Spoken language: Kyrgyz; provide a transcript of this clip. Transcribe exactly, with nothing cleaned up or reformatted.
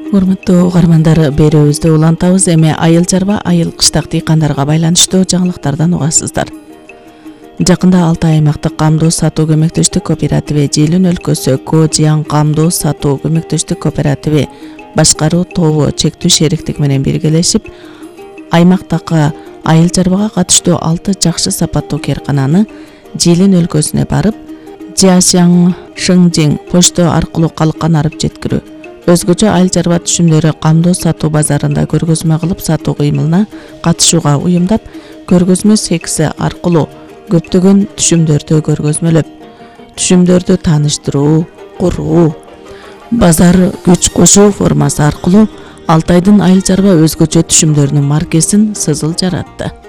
Урматтуу угармандар, берүүбүздү улантабыз. Эми айыл чарба, айыл кыштак дыйкандарга байланыштуу жаңылыктардан угасыздар. Жакында Алтай аймактык камдоо сатуу көмөктөштүк кооперативи, Жээлин өлкөсү Кожиян камдоо сатуу көмөктөштүк кооперативи башкаруу тобу чектүү шериктик менен биргелешип, аймактагы айыл чарбага катыштуу алты жакшы сапаттуу кээркананы Жээлин өлкөсүнө барып, Жиашяң Шыңжиң почта аркылуу калкан арып жеткирүү, өзгөчө айыл чарба түшүмдөрү камдоо сатуу базарында көргөзмө кылып сатуу кыймылына катышууга уюмдап, көргөзмө секси аркылуу көптөгөн түшүмдөрдү көргөзмөлөп, түшүмдөрдү тааныштыруу, куруу, базар күч кошуу формасы аркылуу Алтайдын айыл чарба өзгөчө түшүмдөрүнүн маркесин сызыл жаратты.